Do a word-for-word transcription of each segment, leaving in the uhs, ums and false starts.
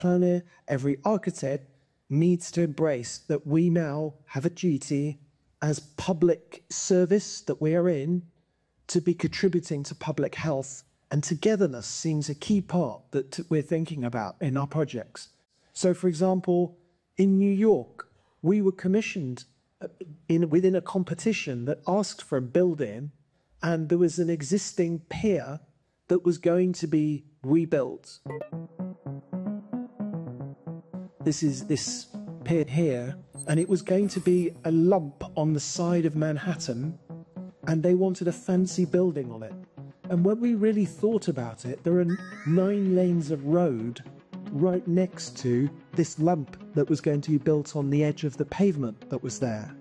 planner, every architect needs to embrace that we now have a duty as public service that we are in to be contributing to public health, and togetherness seems a key part that we're thinking about in our projects. So, for example, in New York, we were commissioned in, within a competition that asked for a building, and there was an existing pier that was going to be rebuilt. This is this pier here, and it was going to be a lump on the side of Manhattan, and they wanted a fancy building on it. And when we really thought about it, there are nine lanes of road right next to this lump that was going to be built on the edge of the pavement that was there.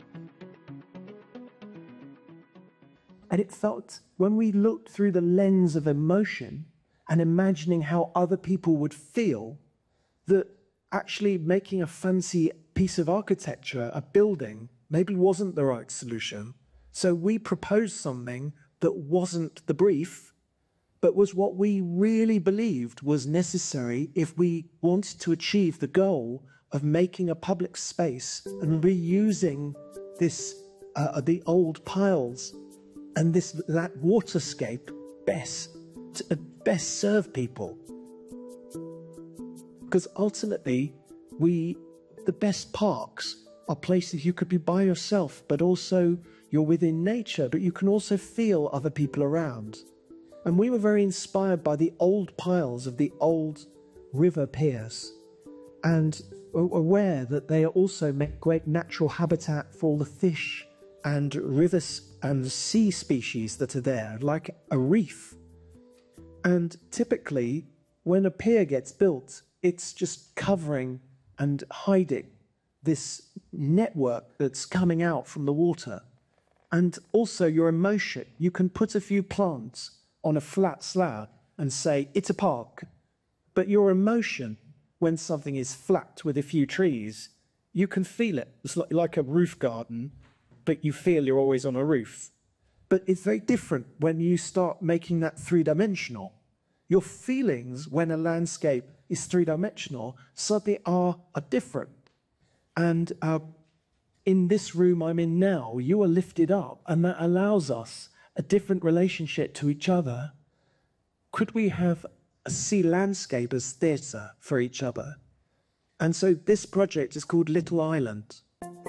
And it felt, when we looked through the lens of emotion and imagining how other people would feel, that actually making a fancy piece of architecture, a building, maybe wasn't the right solution. So we proposed something that wasn't the brief, but was what we really believed was necessary if we wanted to achieve the goal of making a public space and reusing this, uh, the old piles and this that waterscape best to uh, best serve people. Because ultimately, we the best parks are places you could be by yourself, but also you're within nature, but you can also feel other people around. And we were very inspired by the old piles of the old river piers, and aware that they also make great natural habitat for all the fish and rivers and sea species that are there, like a reef. And typically, when a pier gets built, it's just covering and hiding this network that's coming out from the water. And also your emotion. You can put a few plants on a flat slab and say, it's a park. But your emotion, when something is flat with a few trees, you can feel it. It's like a roof garden, but you feel you're always on a roof. But it's very different when you start making that three-dimensional. Your feelings when a landscape is three-dimensional suddenly are, are different. And uh, in this room I'm in now, you are lifted up, and that allows us a different relationship to each other. Could we have a sea landscape as theatre for each other? And so this project is called Little Island.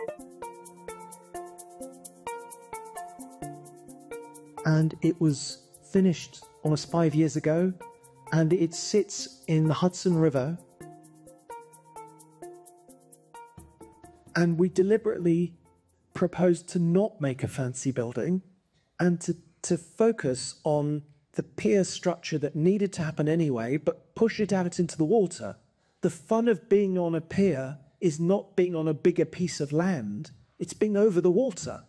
And it was finished almost five years ago, and it sits in the Hudson River. And we deliberately proposed to not make a fancy building and to, to focus on the pier structure that needed to happen anyway, but push it out into the water. The fun of being on a pier is not being on a bigger piece of land, it's being over the water.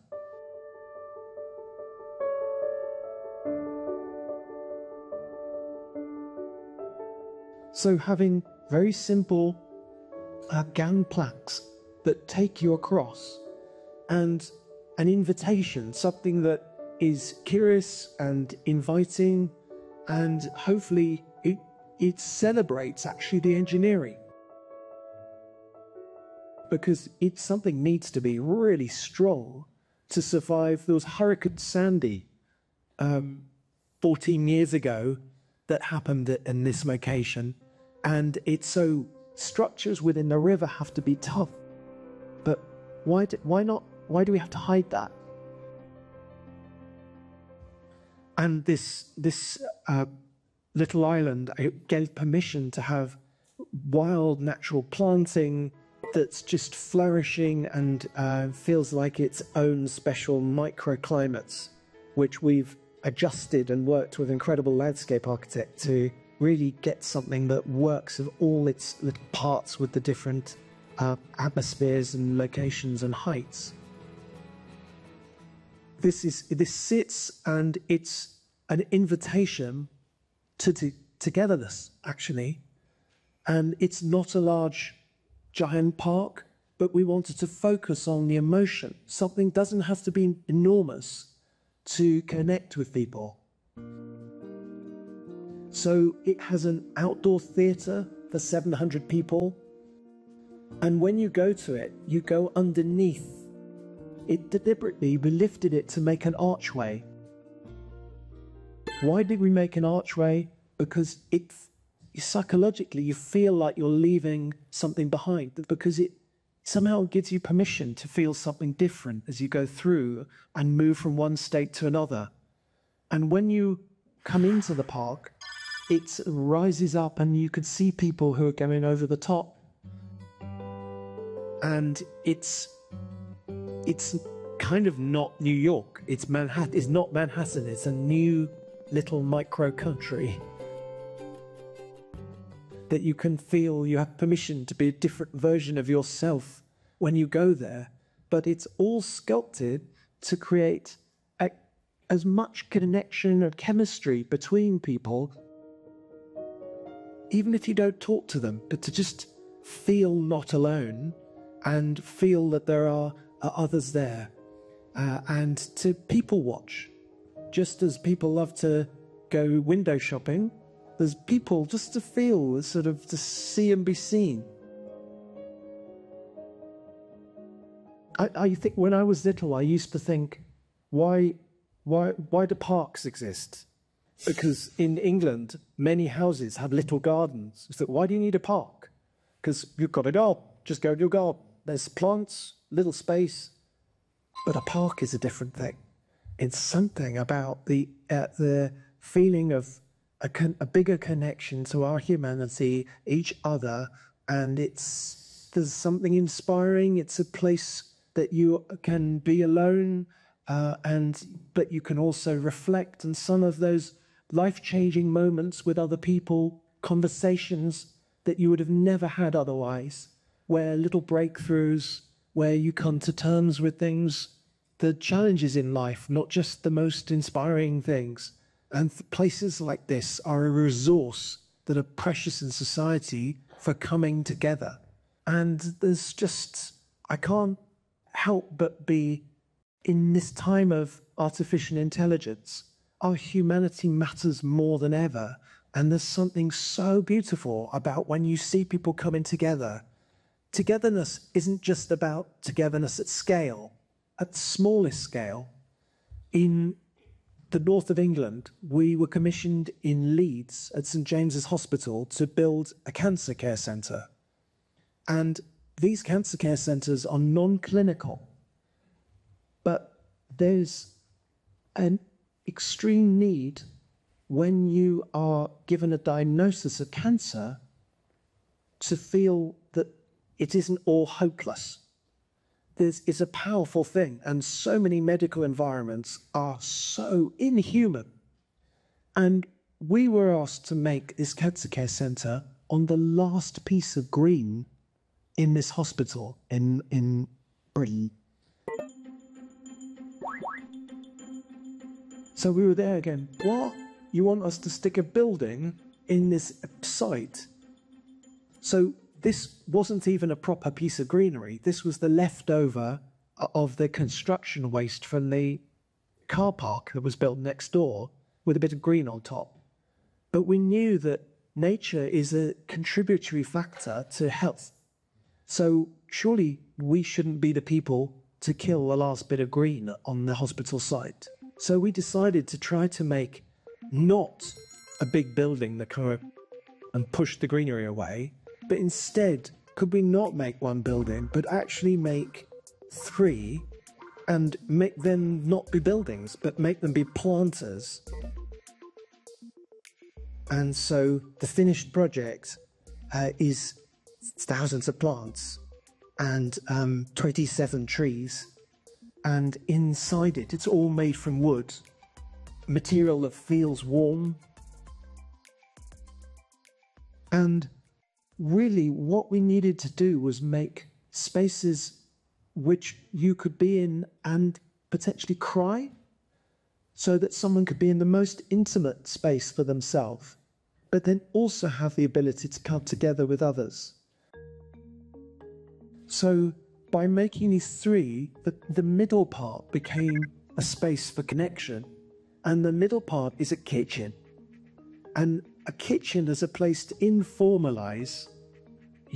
So having very simple uh, gangplanks that take you across, and an invitation, something that is curious and inviting, and hopefully it, it celebrates actually the engineering. Because it something needs to be really strong to survive. There was Hurricane Sandy um, fourteen years ago that happened in this location, and it's so structures within the river have to be tough. But why do, why not? Why do we have to hide that? And this this uh, little island, it gave permission to have wild natural planting that's just flourishing and uh, feels like its own special microclimates, which we've adjusted and worked with incredible landscape architect to really get something that works of all its little parts with the different uh, atmospheres and locations and heights. This is this sits, and it's an invitation to, to togetherness, actually. And it's not a large, giant park, but we wanted to focus on the emotion. Something doesn't have to be enormous to connect with people. So it has an outdoor theatre for seven hundred people. And when you go to it, you go underneath. It deliberately, we lifted it to make an archway. Why did we make an archway? Because it, psychologically, you feel like you're leaving something behind, because it somehow gives you permission to feel something different as you go through and move from one state to another. And when you come into the park, it rises up and you could see people who are going over the top. And it's it's kind of not New York. It's Manhattan. It's not Manhattan. It's a new little micro country that you can feel you have permission to be a different version of yourself when you go there. But it's all sculpted to create a, as much connection and chemistry between people, even if you don't talk to them, but to just feel not alone and feel that there are, are others there, uh, and to people watch. Just as people love to go window shopping, there's people just to feel, sort of to see and be seen. I, I think when I was little, I used to think, why, why, why do parks exist? Because in England, many houses have little gardens. So why do you need a park? Because you've got it all. Just go to your garden. There's plants, little space. But a park is a different thing. It's something about the uh, the feeling of a, con- a bigger connection to our humanity, each other, and it's there's something inspiring. It's a place that you can be alone, uh, and but you can also reflect on some of those life-changing moments with other people, conversations that you would have never had otherwise, where little breakthroughs, where you come to terms with things, the challenges in life, not just the most inspiring things. And places like this are a resource that are precious in society for coming together. And there's just, I can't help but be, in this time of artificial intelligence, our humanity matters more than ever. And there's something so beautiful about when you see people coming together. Togetherness isn't just about togetherness at scale, at the smallest scale. In the north of England, we were commissioned in Leeds at St James's Hospital to build a cancer care centre. And these cancer care centres are non-clinical, but there's an extreme need when you are given a diagnosis of cancer to feel that it isn't all hopeless. This is a powerful thing, and so many medical environments are so inhuman. And we were asked to make this cancer care centre on the last piece of green in this hospital in, in Britain. So we were there again. What? You want us to stick a building in this site? So this wasn't even a proper piece of greenery. This was the leftover of the construction waste from the car park that was built next door with a bit of green on top. But we knew that nature is a contributory factor to health. So surely we shouldn't be the people to kill the last bit of green on the hospital site. So we decided to try to make not a big building that kind of and push the greenery away, but instead, could we not make one building, but actually make three and make them not be buildings, but make them be planters? And so the finished project uh, is thousands of plants and um, twenty-seven trees. And inside it, it's all made from wood, material that feels warm. And really, what we needed to do was make spaces which you could be in and potentially cry, so that someone could be in the most intimate space for themselves, but then also have the ability to come together with others. So by making these three, the, the middle part became a space for connection, and the middle part is a kitchen. And a kitchen as a place to informalize